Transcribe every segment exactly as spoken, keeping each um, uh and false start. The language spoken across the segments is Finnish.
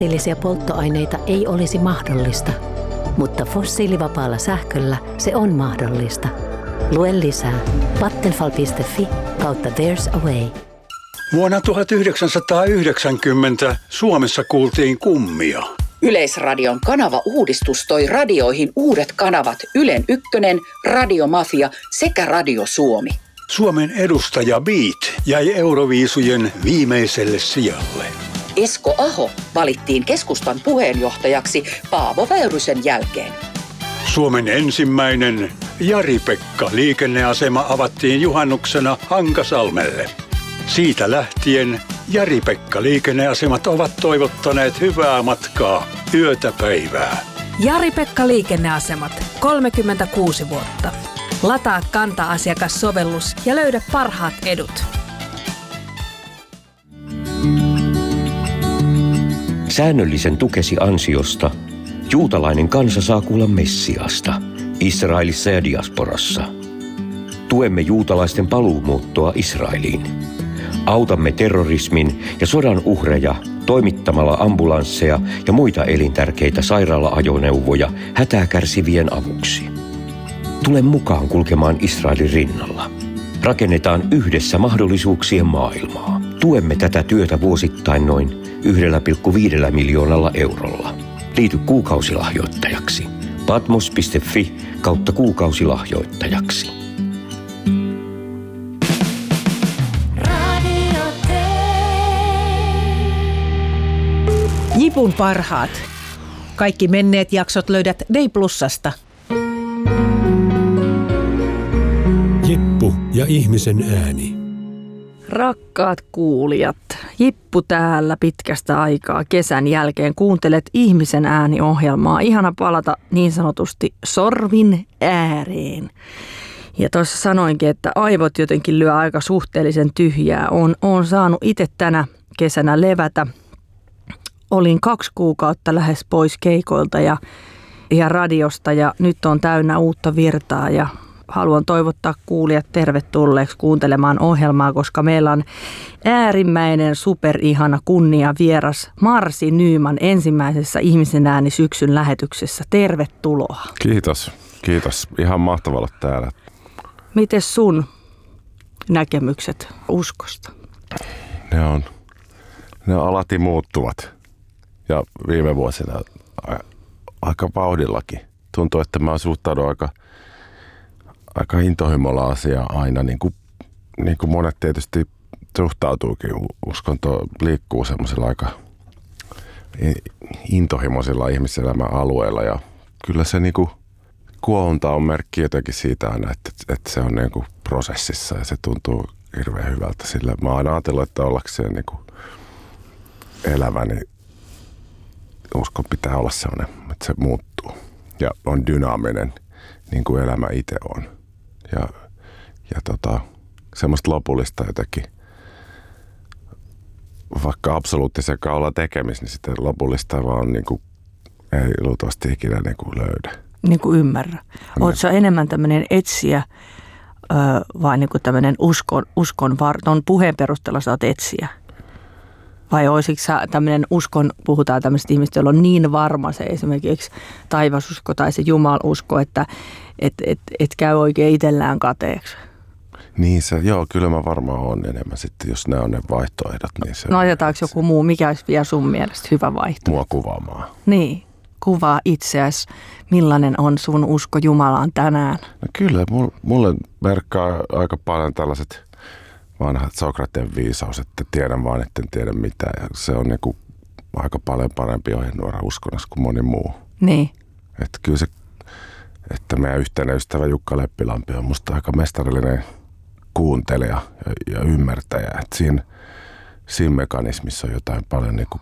Fossiilisia polttoaineita ei olisi mahdollista, mutta fossiilivapaalla sähköllä se on mahdollista. Lue lisää vattenfall piste fi kautta There's a Way. Vuonna tuhatyhdeksänsataayhdeksänkymmentä Suomessa kuultiin kummia. Yleisradion kanavauudistus toi radioihin uudet kanavat Ylen Ykkönen, Radiomafia sekä Radio Suomi. Suomen edustaja Beat jäi Euroviisujen viimeiselle sijalle. Esko Aho valittiin keskustan puheenjohtajaksi Paavo Väyrysen jälkeen. Suomen ensimmäinen Jari-Pekka liikenneasema avattiin juhannuksena Hankasalmelle. Siitä lähtien Jari-Pekka liikenneasemat ovat toivottaneet hyvää matkaa yötä päivää. Jari-Pekka liikenneasemat, kolmekymmentäkuusi vuotta. Lataa Kanta-asiakassovellus ja löydä parhaat edut. Säännöllisen tukesi ansiosta juutalainen kansa saa kuulla Messiasta Israelissa ja diasporassa. Tuemme juutalaisten paluumuuttoa Israeliin. Autamme terrorismin ja sodan uhreja toimittamalla ambulansseja ja muita elintärkeitä sairaala-ajoneuvoja hätää kärsivien avuksi. Tule mukaan kulkemaan Israelin rinnalla. Rakennetaan yhdessä mahdollisuuksien maailmaa. Tuemme tätä työtä vuosittain noin yksi pilkku viisi miljoonalla eurolla. Liity kuukausilahjoittajaksi. patmos piste fi kautta kuukausilahjoittajaksi. Jipun parhaat. Kaikki menneet jaksot löydät Day Plusasta. Jippu ja ihmisen ääni. Rakkaat kuulijat, Jippu täällä pitkästä aikaa kesän jälkeen. Kuuntelet Ihmisen ääni-ohjelmaa. Ihana palata niin sanotusti sorvin ääreen. Ja tuossa sanoinkin, että aivot jotenkin lyö aika suhteellisen tyhjää. Olen, olen saanut itse tänä kesänä levätä. Olin kaksi kuukautta lähes pois keikoilta ja, ja radiosta ja nyt on täynnä uutta virtaa ja haluan toivottaa kuulijat tervetulleeksi kuuntelemaan ohjelmaa, koska meillä on äärimmäinen superihana kunnia vieras Marsi Nyman ensimmäisessä Ihmisen ääni syksyn lähetyksessä. Tervetuloa. Kiitos, kiitos. Ihan mahtavaa olla täällä. Mites sun näkemykset uskosta? Ne on, ne on alati muuttuvat. Ja viime vuosina aika vauhdillakin. Tuntuu, että mä suhtaudun aika, aika intohimolla asiaa aina, niin kuin, niin kuin monet tietysti suhtautuukin. Uskonto liikkuu semmoisilla aika intohimoisilla ihmiselämän alueilla. Ja kyllä se niin kuin kuohunta on merkki jotenkin siitä aina, että, että se on niin kuin prosessissa ja se tuntuu hirveän hyvältä. Sillä mä oon ajatellut, että ollakseen niin kuin elävä, niin uskon pitää olla sellainen, että se muuttuu ja on dynaaminen, niin kuin elämä itse on. Ja, ja tota, semmoista lopullista jotenkin, vaikka absoluuttisen olla tekemistä, niin sitten lopullista vaan niin kuin, ei luultavasti ikinä niin kuin löydä. Niin kuin ymmärrä. Oletko sä enemmän tämmöinen etsiä ö, vai niin kuin tämmöinen uskon, uskon var... Tuon puheen perusteella sä oot etsiä? Vai olisitko sä tämmöinen uskon, puhutaan tämmöistä ihmistä, joilla on niin varma se esimerkiksi taivasusko tai se jumalusko, että et, et, et käy oikein itsellään kateeksi? Niin se, joo, kyllä mä varmaan on enemmän sitten, jos ne on ne vaihtoehdot. Niin se no ajetaanko joku muu, mikä olisi vielä sun mielestä hyvä vaihtoehto? Mua kuvaamaan. Niin, kuvaa itseäsi, millainen on sun usko Jumalaan tänään? No kyllä, mulle merkkaa aika paljon tällaiset vanhat Sokrateen viisaus, että tiedän vaan, etten tiedä mitään. Ja se on niinku aika paljon parempi ohjenuora uskonnossa kuin moni muu. Niin. Että kyllä se, että meidän yhteinen ystävä Jukka Leppilampi on musta aika mestarillinen kuuntelija ja, ja ymmärtäjä. Että siinä, siinä mekanismissa on jotain paljon niinku,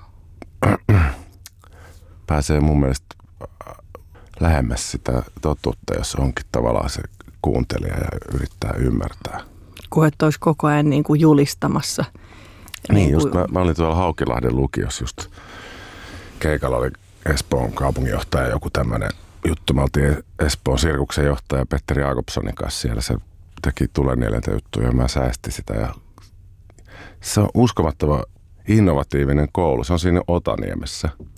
pääsee mun mielestä lähemmäs sitä totuutta, jos onkin tavallaan se kuuntelija ja yrittää ymmärtää. Kun et olisi koko ajan niin kuin julistamassa. Niin, niin just kuin... mä, mä olin tuolla Haukilahden lukiossa just keikalla oli Espoon kaupunginjohtaja joku tämmöinen juttu. Mä oltiin Espoon sirkuksen johtaja Petteri Jakobsonin kanssa siellä. Se teki Tulenielentä juttuja ja mä säästin sitä. Ja se on uskomattava innovatiivinen koulu. Se on siinä Otaniemessä.